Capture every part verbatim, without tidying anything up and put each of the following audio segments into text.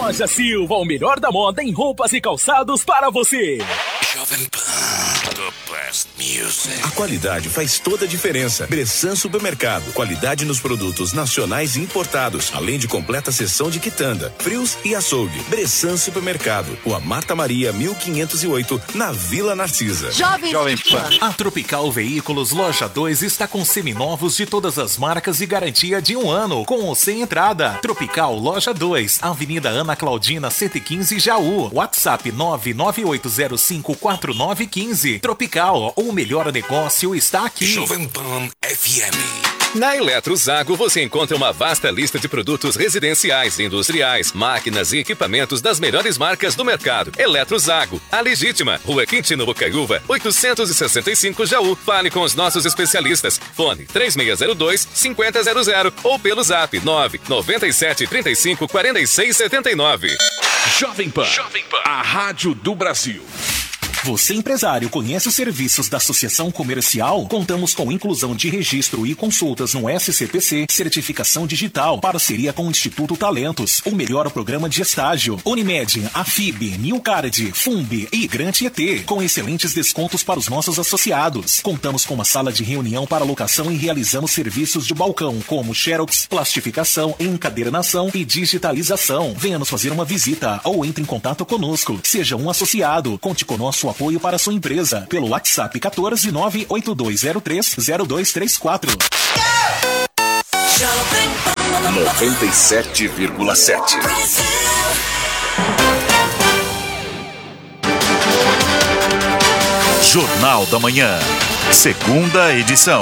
Loja Silva, o melhor da moda em roupas e calçados para você. Jovem Pan, the best music. A qualidade faz toda a diferença. Bressan Supermercado, qualidade nos produtos nacionais e importados, além de completa seção de quitanda, frios e açougue. Bressan Supermercado, Rua Marta Maria, mil quinhentos e oito, na Vila Narcisa. Jovem, Jovem Pan. A Tropical Veículos Loja dois está com seminovos de todas as marcas e garantia de um ano, com ou sem entrada. Tropical Loja dois, Avenida Ana Claudina, cento e quinze, Jaú. WhatsApp nove nove oito zero cinco quatro nove um cinco. Tropical, o melhor negócio está aqui. Jovem Pan F M. Na Eletrozago você encontra uma vasta lista de produtos residenciais, industriais, máquinas e equipamentos das melhores marcas do mercado. Eletrozago, a legítima, Rua Quintino Bocaiúva, oitocentos e sessenta e cinco, Jaú. Fale com os nossos especialistas. Fone três seis zero dois, cinco zero zero zero ou pelo zap nove nove sete três cinco quatro seis sete nove. Jovem Pan, Jovem Pan, a rádio do Brasil. Você, empresário, conhece os serviços da Associação Comercial? Contamos com inclusão de registro e consultas no S C P C, certificação digital, parceria com o Instituto Talentos, o melhor programa de estágio, Unimed, Afib, Newcard, Fumb e Grant E T, com excelentes descontos para os nossos associados. Contamos com uma sala de reunião para locação e realizamos serviços de balcão, como xerox, plastificação, encadernação e digitalização. Venha nos fazer uma visita ou entre em contato conosco. Seja um associado. Conte com nosso apoio para a sua empresa pelo WhatsApp um quatro nove oito dois zero três zero dois três quatro. noventa e sete vírgula sete. Jornal da Manhã, segunda edição.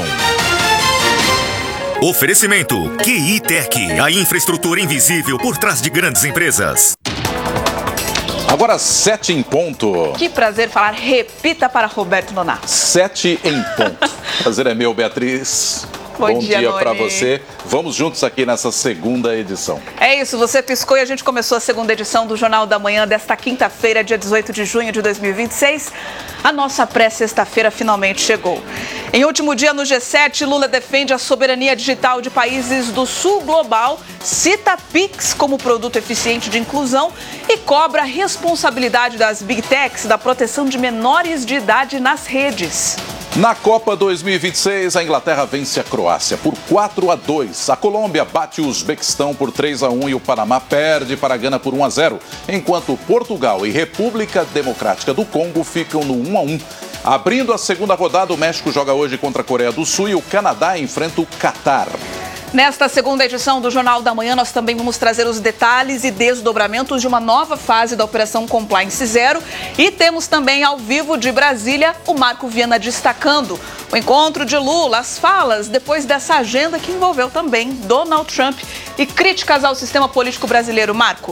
Oferecimento Q I Tech, a infraestrutura invisível por trás de grandes empresas. Agora sete em ponto. Que prazer falar, repita para Roberto Nonato. Sete em ponto. Prazer é meu, Beatriz. Bom, Bom dia, dia Noni. para você. Vamos juntos aqui nessa segunda edição. É isso, você piscou e a gente começou a segunda edição do Jornal da Manhã desta quinta-feira, dia dezoito de junho de dois mil e vinte e seis. A nossa pré-sexta-feira finalmente chegou. Em último dia no G sete, Lula defende a soberania digital de países do sul global, cita Pix como produto eficiente de inclusão e cobra a responsabilidade das Big Techs da proteção de menores de idade nas redes. Na Copa dois mil e vinte e seis, a Inglaterra vence a Croácia por quatro a dois. A Colômbia bate o Uzbequistão por três a um e o Panamá perde para a Gana por um a zero, enquanto Portugal e República Democrática do Congo ficam no um a um. Abrindo a segunda rodada, o México joga hoje contra a Coreia do Sul e o Canadá enfrenta o Catar. Nesta segunda edição do Jornal da Manhã, nós também vamos trazer os detalhes e desdobramentos de uma nova fase da Operação Compliance Zero. E temos também, ao vivo de Brasília, o Marco Viana destacando o encontro de Lula, as falas depois dessa agenda que envolveu também Donald Trump e críticas ao sistema político brasileiro. Marco.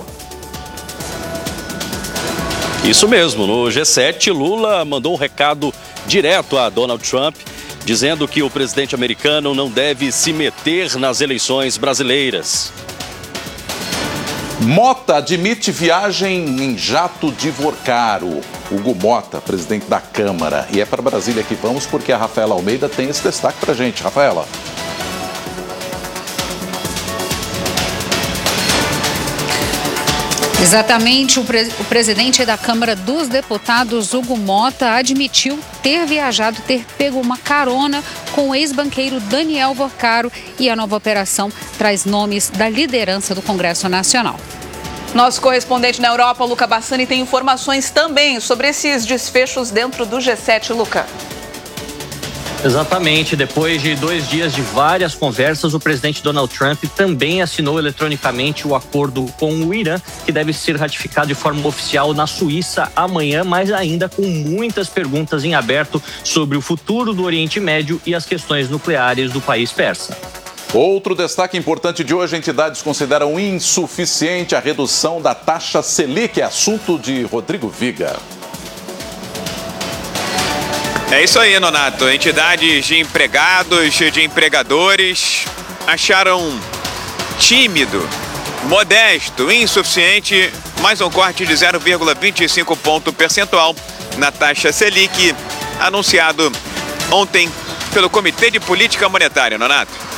Isso mesmo, no G sete, Lula mandou um recado direto a Donald Trump, dizendo que o presidente americano não deve se meter nas eleições brasileiras. Mota admite viagem em jato de Vorcaro. Hugo Mota, presidente da Câmara. E é para Brasília que vamos, porque a Rafaela Almeida tem esse destaque para a gente. Rafaela. Exatamente, o, pre- o presidente da Câmara dos Deputados, Hugo Mota, admitiu ter viajado, ter pego uma carona com o ex-banqueiro Daniel Vorcaro, e a nova operação traz nomes da liderança do Congresso Nacional. Nosso correspondente na Europa, Luca Bassani, tem informações também sobre esses desfechos dentro do G sete, Luca. Exatamente. Depois de dois dias de várias conversas, o presidente Donald Trump também assinou eletronicamente o acordo com o Irã, que deve ser ratificado de forma oficial na Suíça amanhã, mas ainda com muitas perguntas em aberto sobre o futuro do Oriente Médio e as questões nucleares do país persa. Outro destaque importante de hoje, entidades consideram insuficiente a redução da taxa Selic, é assunto de Rodrigo Viga. É isso aí, Nonato. Entidades de empregados, de empregadores, acharam tímido, modesto, insuficiente, mais um corte de zero vírgula vinte e cinco ponto percentual na taxa Selic, anunciado ontem pelo Comitê de Política Monetária, Nonato.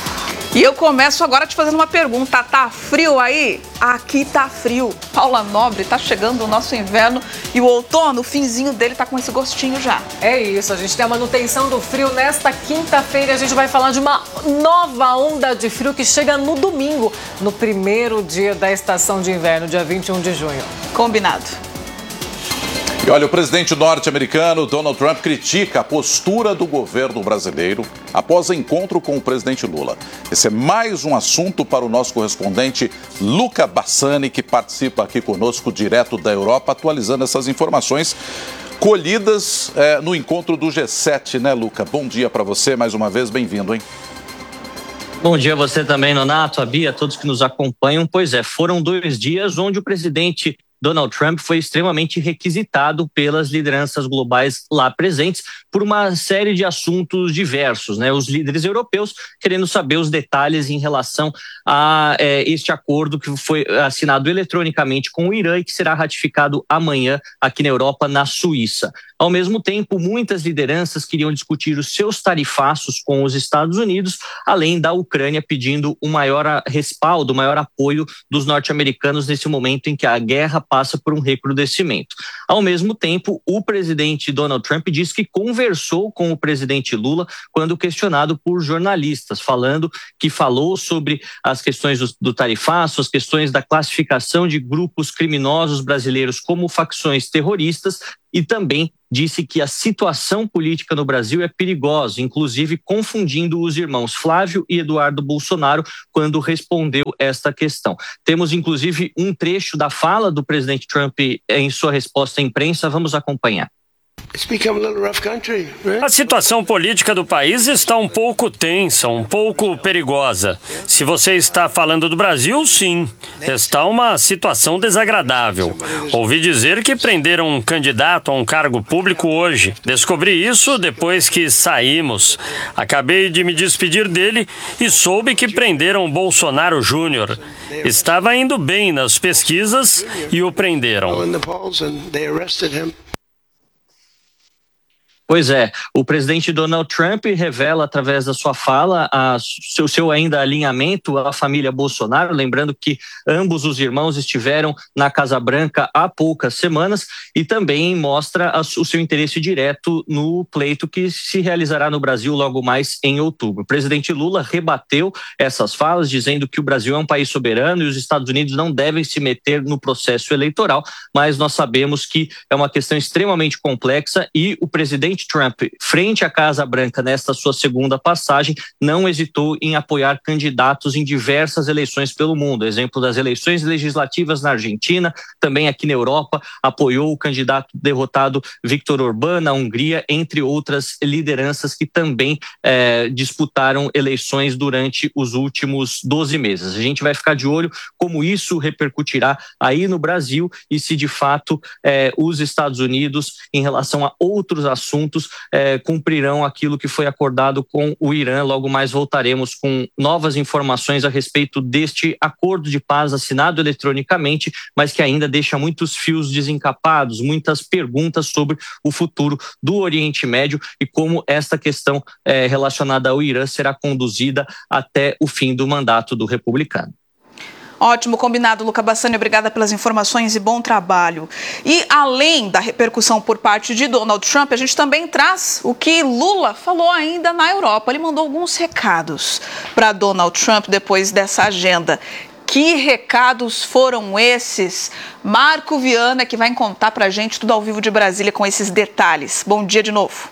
E eu começo agora te fazendo uma pergunta. Tá frio aí? Aqui tá frio. Paula Nobre, tá chegando o nosso inverno e o outono, o finzinho dele tá com esse gostinho já. É isso, a gente tem a manutenção do frio. Nesta quinta-feira a gente vai falar de uma nova onda de frio que chega no domingo, no primeiro dia da estação de inverno, dia vinte e um de junho. Combinado. E olha, o presidente norte-americano Donald Trump critica a postura do governo brasileiro após encontro com o presidente Lula. Esse é mais um assunto para o nosso correspondente Luca Bassani, que participa aqui conosco direto da Europa, atualizando essas informações colhidas é, no encontro do G sete, né, Luca? Bom dia para você, mais uma vez, bem-vindo, hein? Bom dia a você também, Nonato, a Bia, a todos que nos acompanham. Pois é, foram dois dias onde o presidente Donald Trump foi extremamente requisitado pelas lideranças globais lá presentes por uma série de assuntos diversos, né? Os líderes europeus querendo saber os detalhes em relação a é, este acordo que foi assinado eletronicamente com o Irã e que será ratificado amanhã aqui na Europa, na Suíça. Ao mesmo tempo, muitas lideranças queriam discutir os seus tarifaços com os Estados Unidos, além da Ucrânia pedindo um maior respaldo, um maior apoio dos norte-americanos nesse momento em que a guerra passa por um recrudescimento. Ao mesmo tempo, o presidente Donald Trump disse que conversou com o presidente Lula quando questionado por jornalistas, falando que falou sobre as questões do, do tarifaço, as questões da classificação de grupos criminosos brasileiros como facções terroristas, e também disse que a situação política no Brasil é perigosa, inclusive confundindo os irmãos Flávio e Eduardo Bolsonaro quando respondeu esta questão. Temos, inclusive, um trecho da fala do presidente Trump em sua resposta à imprensa. Vamos acompanhar. A situação política do país está um pouco tensa, um pouco perigosa. Se você está falando do Brasil, sim, está uma situação desagradável. Ouvi dizer que prenderam um candidato a um cargo público hoje. Descobri isso depois que saímos. Acabei de me despedir dele e soube que prenderam Bolsonaro Júnior. Estava indo bem nas pesquisas e o prenderam. Pois é, o presidente Donald Trump revela através da sua fala o seu, seu ainda alinhamento à família Bolsonaro, lembrando que ambos os irmãos estiveram na Casa Branca há poucas semanas, e também mostra a, o seu interesse direto no pleito que se realizará no Brasil logo mais em outubro. O presidente Lula rebateu essas falas, dizendo que o Brasil é um país soberano e os Estados Unidos não devem se meter no processo eleitoral, mas nós sabemos que é uma questão extremamente complexa e o presidente Trump, frente à Casa Branca nesta sua segunda passagem, não hesitou em apoiar candidatos em diversas eleições pelo mundo. Exemplo das eleições legislativas na Argentina, também aqui na Europa, apoiou o candidato derrotado Viktor Orbán na Hungria, entre outras lideranças que também eh, disputaram eleições durante os últimos doze meses. A gente vai ficar de olho como isso repercutirá aí no Brasil e se de fato eh, os Estados Unidos, em relação a outros assuntos, É, cumprirão aquilo que foi acordado com o Irã. Logo mais voltaremos com novas informações a respeito deste acordo de paz assinado eletronicamente, mas que ainda deixa muitos fios desencapados, muitas perguntas sobre o futuro do Oriente Médio e como esta questão é, relacionada ao Irã será conduzida até o fim do mandato do republicano. Ótimo, combinado, Luca Bassani, obrigada pelas informações e bom trabalho. E além da repercussão por parte de Donald Trump, a gente também traz o que Lula falou ainda na Europa. Ele mandou alguns recados para Donald Trump depois dessa agenda. Que recados foram esses? Marco Viana, que vai contar para a gente tudo ao vivo de Brasília com esses detalhes. Bom dia de novo.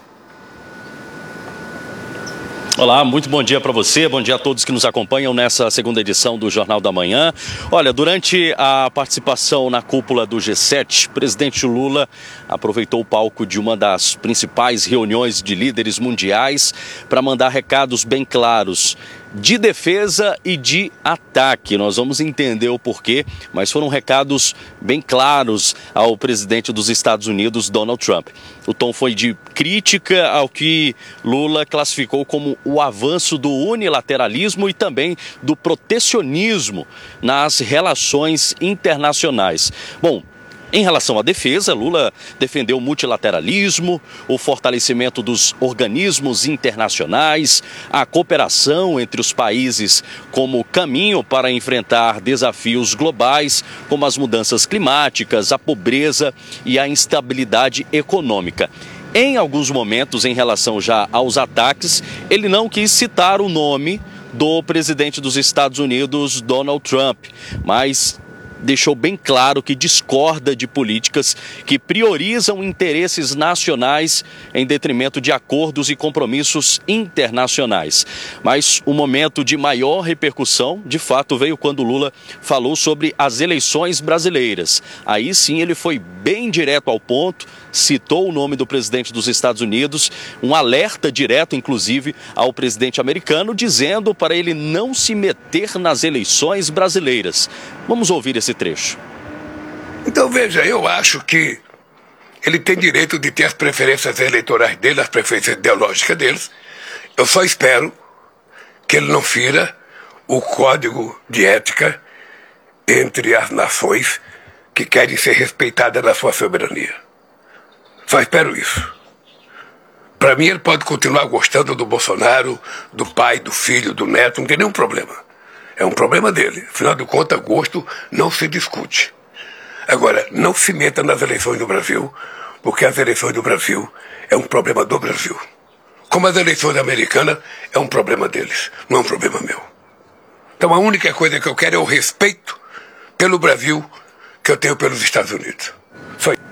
Olá, muito bom dia para você, bom dia a todos que nos acompanham nessa segunda edição do Jornal da Manhã. Olha, durante a participação na cúpula do G sete, o presidente Lula aproveitou o palco de uma das principais reuniões de líderes mundiais para mandar recados bem claros de defesa e de ataque. Nós vamos entender o porquê, mas foram recados bem claros ao presidente dos Estados Unidos, Donald Trump. O tom foi de crítica ao que Lula classificou como o avanço do unilateralismo e também do protecionismo nas relações internacionais. Bom, Em relação à defesa, Lula defendeu o multilateralismo, o fortalecimento dos organismos internacionais, a cooperação entre os países como caminho para enfrentar desafios globais, como as mudanças climáticas, a pobreza e a instabilidade econômica. Em alguns momentos, em relação já aos ataques, ele não quis citar o nome do presidente dos Estados Unidos, Donald Trump, mas deixou bem claro que discorda de políticas que priorizam interesses nacionais em detrimento de acordos e compromissos internacionais. Mas o momento de maior repercussão, de fato, veio quando Lula falou sobre as eleições brasileiras. Aí sim ele foi bem direto ao ponto, citou o nome do presidente dos Estados Unidos, um alerta direto, inclusive, ao presidente americano, dizendo para ele não se meter nas eleições brasileiras. Vamos ouvir esse trecho. Então, veja, eu acho que ele tem direito de ter as preferências eleitorais dele, as preferências ideológicas deles. Eu só espero que ele não fira o código de ética entre as nações que querem ser respeitadas na sua soberania. Só espero isso. Para mim, ele pode continuar gostando do Bolsonaro, do pai, do filho, do neto, não tem nenhum problema. É um problema dele. Afinal de contas, gosto não se discute. Agora, não se meta nas eleições do Brasil, porque as eleições do Brasil é um problema do Brasil. Como as eleições americanas, é um problema deles, não é um problema meu. Então, a única coisa que eu quero é o respeito pelo Brasil que eu tenho pelos Estados Unidos. Só isso.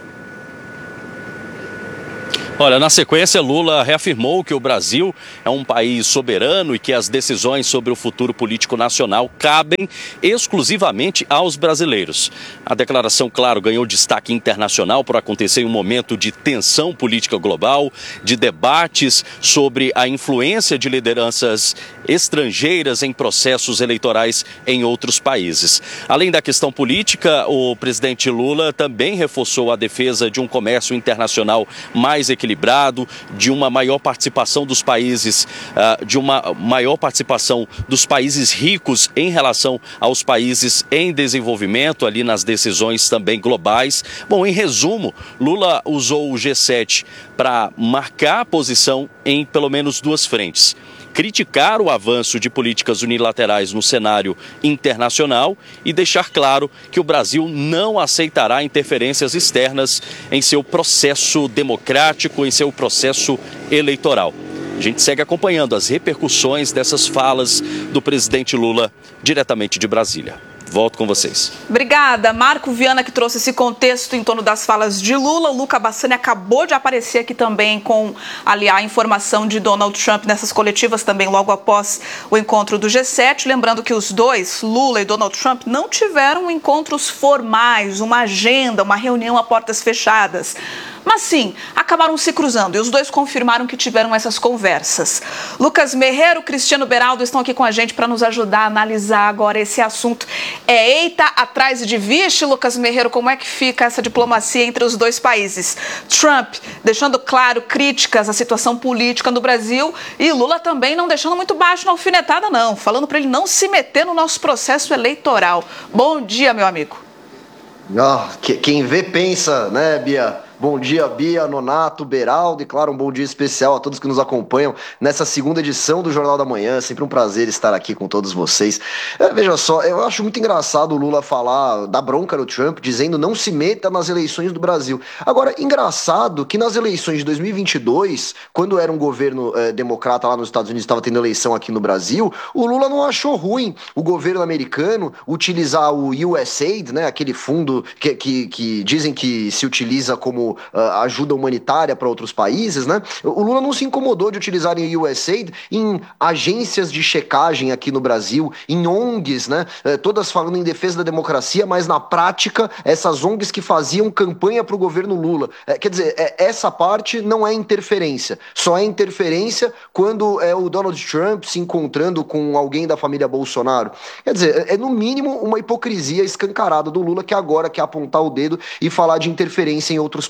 Olha, na sequência, Lula reafirmou que o Brasil é um país soberano e que as decisões sobre o futuro político nacional cabem exclusivamente aos brasileiros. A declaração, claro, ganhou destaque internacional por acontecer em um momento de tensão política global, de debates sobre a influência de lideranças estrangeiras em processos eleitorais em outros países. Além da questão política, o presidente Lula também reforçou a defesa de um comércio internacional mais equilibrado, de uma maior participação dos países, de uma maior participação dos países ricos em relação aos países em desenvolvimento, ali nas decisões também globais. Bom, em resumo, Lula usou o G sete para marcar a posição em pelo menos duas frentes: criticar o avanço de políticas unilaterais no cenário internacional e deixar claro que o Brasil não aceitará interferências externas em seu processo democrático, em seu processo eleitoral. A gente segue acompanhando as repercussões dessas falas do presidente Lula diretamente de Brasília. Volto com vocês. Obrigada, Marco Viana, que trouxe esse contexto em torno das falas de Lula. O Luca Bassani acabou de aparecer aqui também com, aliás, a informação de Donald Trump nessas coletivas também logo após o encontro do G sete. Lembrando que os dois, Lula e Donald Trump, não tiveram encontros formais, uma agenda, uma reunião a portas fechadas. Mas sim, acabaram se cruzando e os dois confirmaram que tiveram essas conversas. Lucas Merreiro, Cristiano Beraldo estão aqui com a gente para nos ajudar a analisar agora esse assunto. É eita atrás de vixe, Lucas Merreiro, como é que fica essa diplomacia entre os dois países? Trump deixando claro críticas à situação política no Brasil e Lula também não deixando muito baixo na alfinetada não, falando para ele não se meter no nosso processo eleitoral. Bom dia, meu amigo. Oh, que, quem vê pensa, né, Bia? Bom dia, Bia, Nonato, Beraldo e, claro, um bom dia especial a todos que nos acompanham nessa segunda edição do Jornal da Manhã. É sempre um prazer estar aqui com todos vocês. É, veja só, eu acho muito engraçado o Lula falar da bronca no Trump, dizendo não se meta nas eleições do Brasil. Agora, engraçado que nas eleições de dois mil e vinte e dois, quando era um governo eh, democrata lá nos Estados Unidos, estava tendo eleição aqui no Brasil, o Lula não achou ruim o governo americano utilizar o U S A I D, né, aquele fundo que, que, que dizem que se utiliza como Uh, ajuda humanitária para outros países, né? O Lula não se incomodou de utilizarem o U S A I D em agências de checagem aqui no Brasil, em O N Gs, né? Uh, todas falando em defesa da democracia, mas na prática, essas O N Gs que faziam campanha para o governo Lula. Uh, quer dizer, uh, essa parte não é interferência. Só é interferência quando é o Donald Trump se encontrando com alguém da família Bolsonaro. Quer dizer, é no mínimo uma hipocrisia escancarada do Lula que agora quer apontar o dedo e falar de interferência em outros países.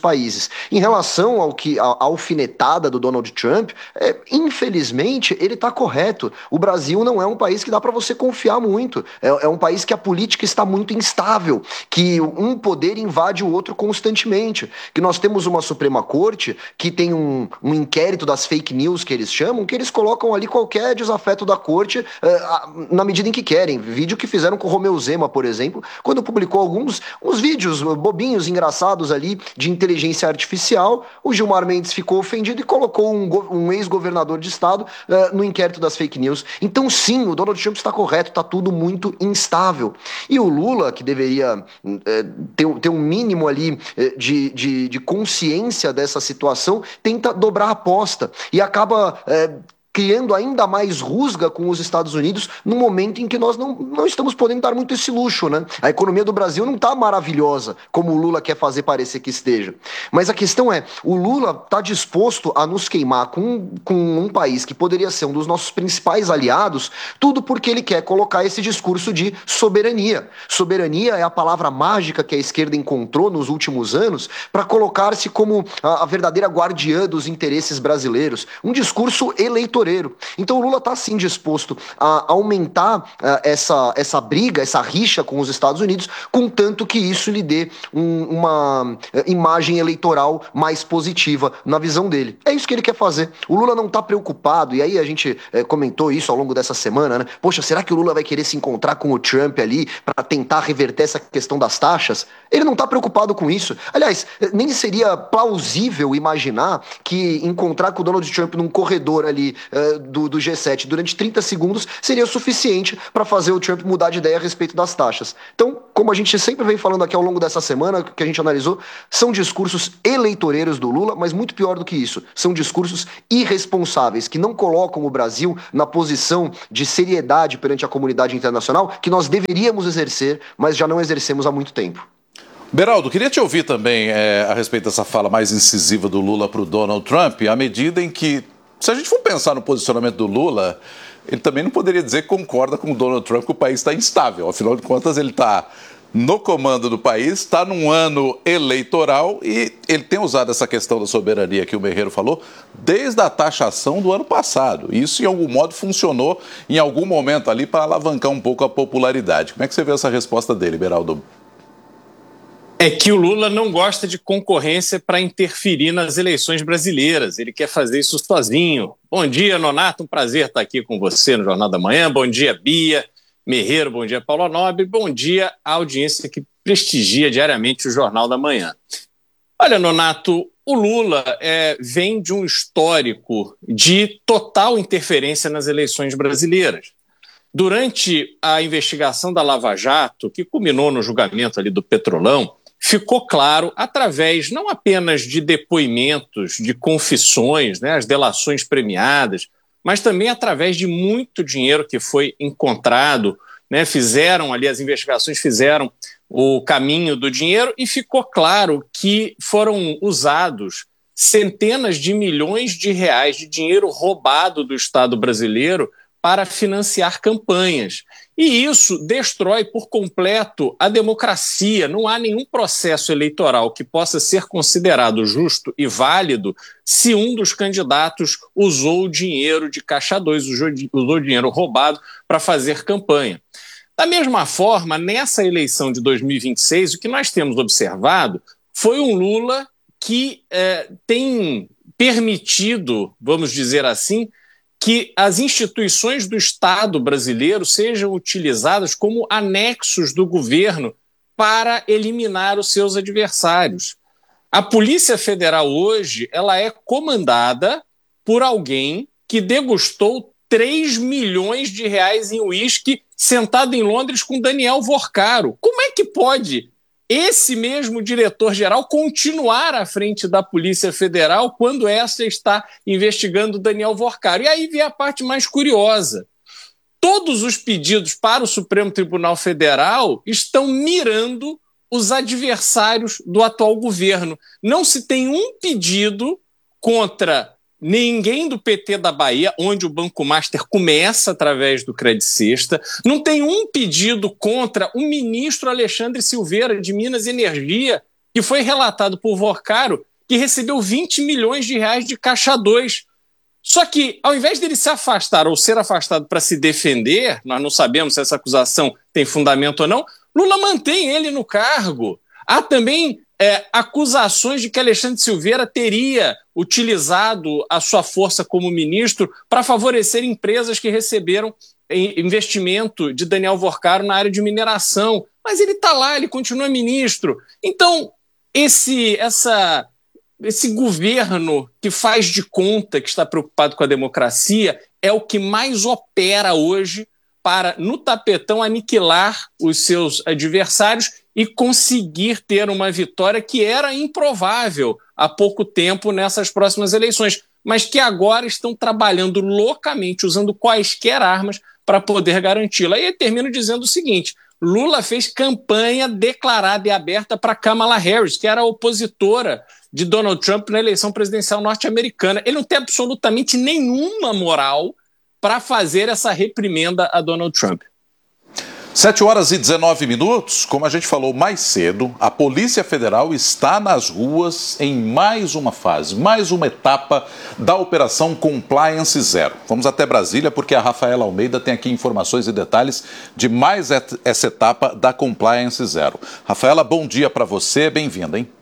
países. Em relação ao que a, a alfinetada do Donald Trump, é, infelizmente ele está correto. O Brasil não é um país que dá para você confiar muito. É, é um país que a política está muito instável, que um poder invade o outro constantemente, que nós temos uma Suprema Corte que tem um, um inquérito das fake news que eles chamam, que eles colocam ali qualquer desafeto da corte uh, na medida em que querem. Vídeo que fizeram com o Romeu Zema, por exemplo, quando publicou alguns uns vídeos bobinhos, engraçados ali de inteligência artificial, o Gilmar Mendes ficou ofendido e colocou um, um ex-governador de estado uh, no inquérito das fake news. Então sim, o Donald Trump está correto, está tudo muito instável. E o Lula, que deveria uh, ter, ter um mínimo ali uh, de, de, de consciência dessa situação, tenta dobrar a aposta e acaba uh, criando ainda mais rusga com os Estados Unidos no momento em que nós não, não estamos podendo dar muito esse luxo, né? A economia do Brasil não está maravilhosa, como o Lula quer fazer parecer que esteja. Mas a questão é, o Lula está disposto a nos queimar com, com um país que poderia ser um dos nossos principais aliados, tudo porque ele quer colocar esse discurso de soberania. Soberania é a palavra mágica que a esquerda encontrou nos últimos anos para colocar-se como a, a verdadeira guardiã dos interesses brasileiros. Um discurso eleitoral. Então o Lula está sim disposto a aumentar uh, essa, essa briga, essa rixa com os Estados Unidos, contanto que isso lhe dê um, uma uh, imagem eleitoral mais positiva na visão dele. É isso que ele quer fazer. O Lula não está preocupado, e aí a gente uh, comentou isso ao longo dessa semana, né? Poxa, será que o Lula vai querer se encontrar com o Trump ali para tentar reverter essa questão das taxas? Ele não está preocupado com isso. Aliás, nem seria plausível imaginar que encontrar com o Donald Trump num corredor ali Do, do G sete durante trinta segundos seria suficiente para fazer o Trump mudar de ideia a respeito das taxas. Então, como a gente sempre vem falando aqui ao longo dessa semana, que a gente analisou, são discursos eleitoreiros do Lula, mas muito pior do que isso, são discursos irresponsáveis, que não colocam o Brasil na posição de seriedade perante a comunidade internacional que nós deveríamos exercer, mas já não exercemos há muito tempo. Beraldo, queria te ouvir também é, a respeito dessa fala mais incisiva do Lula para o Donald Trump, à medida em que, se a gente for pensar no posicionamento do Lula, ele também não poderia dizer que concorda com o Donald Trump que o país está instável. Afinal de contas, ele está no comando do país, está num ano eleitoral e ele tem usado essa questão da soberania que o Merreiro falou desde a taxação do ano passado. Isso, em algum modo, funcionou em algum momento ali para alavancar um pouco a popularidade. Como é que você vê essa resposta dele, Beraldo? É que o Lula não gosta de concorrência para interferir nas eleições brasileiras. Ele quer fazer isso sozinho. Bom dia, Nonato. Um prazer estar aqui com você no Jornal da Manhã. Bom dia, Bia, Merreiro. Bom dia, Paulo Nobre. Bom dia à audiência que prestigia diariamente o Jornal da Manhã. Olha, Nonato, o Lula é, vem de um histórico de total interferência nas eleições brasileiras. Durante a investigação da Lava Jato, que culminou no julgamento ali do Petrolão, ficou claro, através não apenas de depoimentos, de confissões, né, as delações premiadas, mas também através de muito dinheiro que foi encontrado, né, fizeram ali, as investigações fizeram o caminho do dinheiro e ficou claro que foram usados centenas de milhões de reais de dinheiro roubado do Estado brasileiro para financiar campanhas. E isso destrói por completo a democracia. Não há nenhum processo eleitoral que possa ser considerado justo e válido se um dos candidatos usou dinheiro de caixa dois, usou dinheiro roubado para fazer campanha. Da mesma forma, nessa eleição de dois mil e vinte e seis, o que nós temos observado foi um Lula que eh, tem permitido, vamos dizer assim, que as instituições do Estado brasileiro sejam utilizadas como anexos do governo para eliminar os seus adversários. A Polícia Federal hoje ela é comandada por alguém que degustou três milhões de reais em uísque sentado em Londres com Daniel Vorcaro. Como é que pode esse mesmo diretor-geral continuar à frente da Polícia Federal quando essa está investigando Daniel Vorcaro? E aí vem a parte mais curiosa. Todos os pedidos para o Supremo Tribunal Federal estão mirando os adversários do atual governo. Não se tem um pedido contra ninguém do P T da Bahia, onde o Banco Master começa através do Credit Sexta. Não tem um pedido contra o ministro Alexandre Silveira, de Minas e Energia, que foi relatado por Vorcaro que recebeu vinte milhões de reais de caixa dois. Só que, ao invés dele se afastar ou ser afastado para se defender, nós não sabemos se essa acusação tem fundamento ou não, Lula mantém ele no cargo. Há também é, acusações de que Alexandre Silveira teria utilizado a sua força como ministro para favorecer empresas que receberam investimento de Daniel Vorcaro na área de mineração. Mas ele está lá, ele continua ministro. Então, esse, essa... Esse governo que faz de conta que está preocupado com a democracia é o que mais opera hoje para, no tapetão, aniquilar os seus adversários e conseguir ter uma vitória que era improvável há pouco tempo nessas próximas eleições, mas que agora estão trabalhando loucamente, usando quaisquer armas para poder garanti-la. E eu termino dizendo o seguinte: Lula fez campanha declarada e aberta para Kamala Harris, que era a opositora de Donald Trump na eleição presidencial norte-americana. Ele não tem absolutamente nenhuma moral para fazer essa reprimenda a Donald Trump. sete horas e dezenove minutos, como a gente falou mais cedo, a Polícia Federal está nas ruas em mais uma fase, mais uma etapa da Operação Compliance Zero. Vamos até Brasília porque a Rafaela Almeida tem aqui informações e detalhes de mais essa etapa da Compliance Zero. Rafaela, bom dia para você, bem-vinda, hein?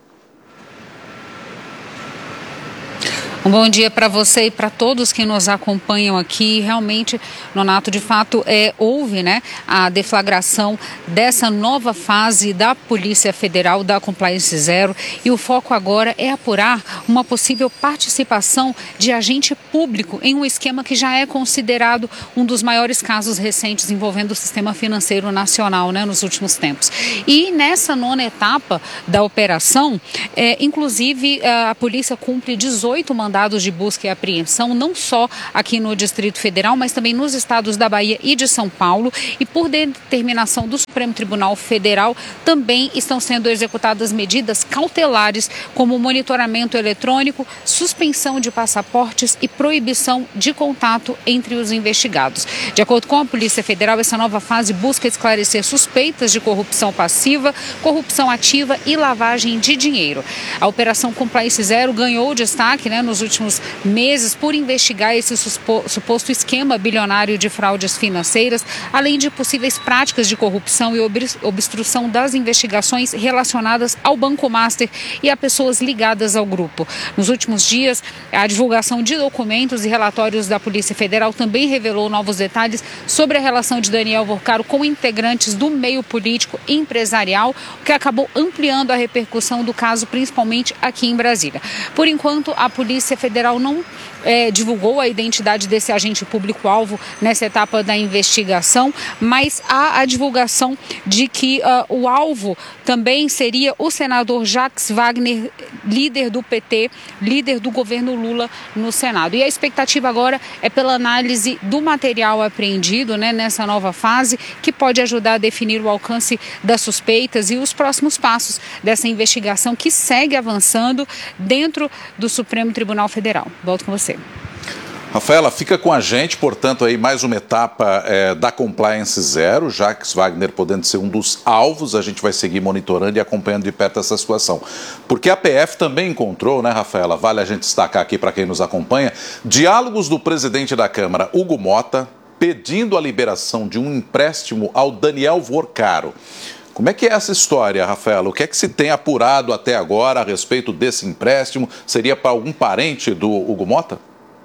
Um bom dia para você e para todos que nos acompanham aqui. Realmente, Nonato, de fato, é, houve né, a deflagração dessa nova fase da Polícia Federal, da Compliance Zero, e o foco agora é apurar uma possível participação de agente público em um esquema que já é considerado um dos maiores casos recentes envolvendo o sistema financeiro nacional, né, nos últimos tempos. E nessa nona etapa da operação, é, inclusive, a polícia cumpre dezoito mandatos mandados de busca e apreensão, não só aqui no Distrito Federal, mas também nos estados da Bahia e de São Paulo, e por determinação do Supremo Tribunal Federal, também estão sendo executadas medidas cautelares, como monitoramento eletrônico, suspensão de passaportes e proibição de contato entre os investigados. De acordo com a Polícia Federal, essa nova fase busca esclarecer suspeitas de corrupção passiva, corrupção ativa e lavagem de dinheiro. A Operação Compliance Zero ganhou destaque, né, nos últimos meses por investigar esse suposto esquema bilionário de fraudes financeiras, além de possíveis práticas de corrupção e obstrução das investigações relacionadas ao Banco Master e a pessoas ligadas ao grupo. Nos últimos dias, a divulgação de documentos e relatórios da Polícia Federal também revelou novos detalhes sobre a relação de Daniel Vorcaro com integrantes do meio político e empresarial, o que acabou ampliando a repercussão do caso, principalmente aqui em Brasília. Por enquanto, a Polícia Federal não é, divulgou a identidade desse agente público-alvo nessa etapa da investigação, mas há a divulgação de que uh, o alvo também seria o senador Jacques Wagner, líder do P T, líder do governo Lula no Senado. E a expectativa agora é pela análise do material apreendido, né, nessa nova fase, que pode ajudar a definir o alcance das suspeitas e os próximos passos dessa investigação que segue avançando dentro do Supremo Tribunal Federal. Volto com você. Rafaela, fica com a gente, portanto, aí mais uma etapa é, da Compliance Zero, Jacques Wagner podendo ser um dos alvos, a gente vai seguir monitorando e acompanhando de perto essa situação. Porque a P F também encontrou, né, Rafaela, vale a gente destacar aqui para quem nos acompanha, diálogos do presidente da Câmara, Hugo Mota, pedindo a liberação de um empréstimo ao Daniel Vorcaro. Como é que é essa história, Rafaela? O que é que se tem apurado até agora a respeito desse empréstimo? Seria para algum parente do Hugo Mota?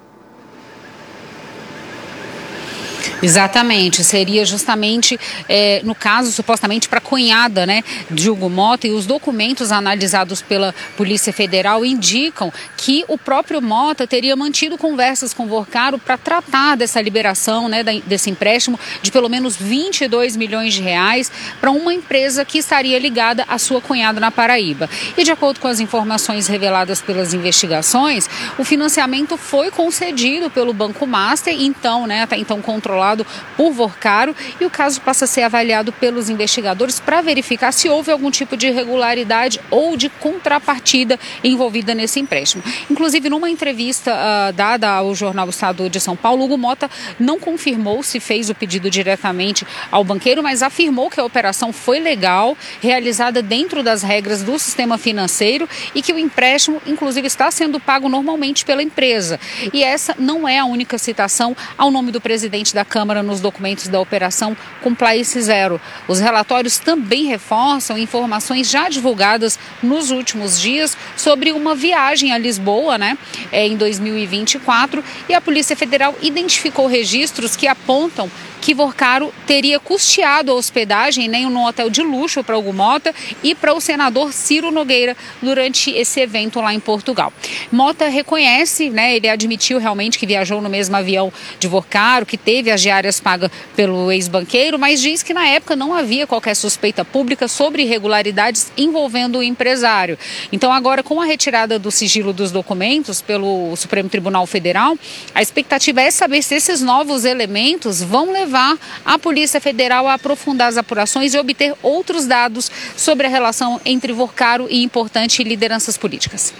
Exatamente, seria justamente, é, no caso, supostamente para a cunhada, né, de Hugo Mota, e os documentos analisados pela Polícia Federal indicam que o próprio Mota teria mantido conversas com Vorcaro para tratar dessa liberação, né, desse empréstimo de pelo menos vinte e dois milhões de reais para uma empresa que estaria ligada à sua cunhada na Paraíba. E de acordo com as informações reveladas pelas investigações, o financiamento foi concedido pelo Banco Master, então, né, até então controlado realizado por Vorcaro e o caso passa a ser avaliado pelos investigadores para verificar se houve algum tipo de irregularidade ou de contrapartida envolvida nesse empréstimo. Inclusive, numa entrevista uh, dada ao jornal Estado de São Paulo, Hugo Mota não confirmou se fez o pedido diretamente ao banqueiro, mas afirmou que a operação foi legal, realizada dentro das regras do sistema financeiro e que o empréstimo, inclusive, está sendo pago normalmente pela empresa. E essa não é a única citação ao nome do presidente da Câmara nos documentos da operação Compliance Zero. Os relatórios também reforçam informações já divulgadas nos últimos dias sobre uma viagem a Lisboa, né, em dois mil e vinte e quatro, e a Polícia Federal identificou registros que apontam que Vorcaro teria custeado a hospedagem nem num hotel de luxo para Hugo Mota e para o senador Ciro Nogueira durante esse evento lá em Portugal. Mota reconhece, né, ele admitiu realmente que viajou no mesmo avião de Vorcaro, que teve as diárias pagas pelo ex-banqueiro, mas diz que na época não havia qualquer suspeita pública sobre irregularidades envolvendo o empresário. Então agora, com a retirada do sigilo dos documentos pelo Supremo Tribunal Federal, a expectativa é saber se esses novos elementos vão levar a Polícia Federal a aprofundar as apurações e obter outros dados sobre a relação entre Vorcaro e importantes lideranças políticas.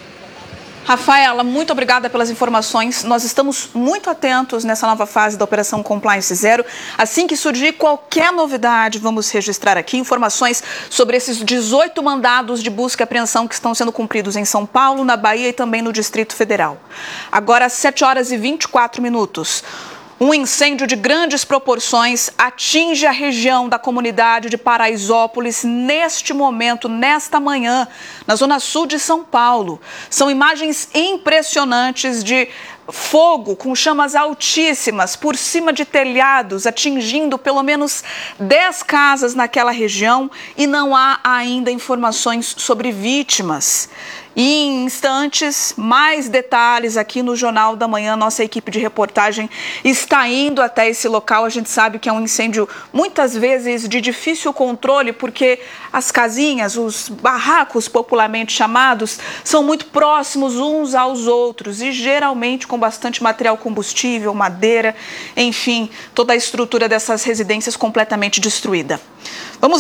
Rafaela, muito obrigada pelas informações. Nós estamos muito atentos nessa nova fase da Operação Compliance Zero. Assim que surgir qualquer novidade, vamos registrar aqui informações sobre esses dezoito mandados de busca e apreensão que estão sendo cumpridos em São Paulo, na Bahia e também no Distrito Federal. Agora, sete horas e vinte e quatro minutos. Um incêndio de grandes proporções atinge a região da comunidade de Paraisópolis neste momento, nesta manhã, na zona sul de São Paulo. São imagens impressionantes de fogo com chamas altíssimas por cima de telhados, atingindo pelo menos dez casas naquela região e não há ainda informações sobre vítimas. E em instantes, mais detalhes aqui no Jornal da Manhã. Nossa equipe de reportagem está indo até esse local. A gente sabe que é um incêndio muitas vezes de difícil controle, porque as casinhas, os barracos popularmente chamados, são muito próximos uns aos outros e geralmente com bastante material combustível, madeira, enfim, toda a estrutura dessas residências completamente destruída. Vamos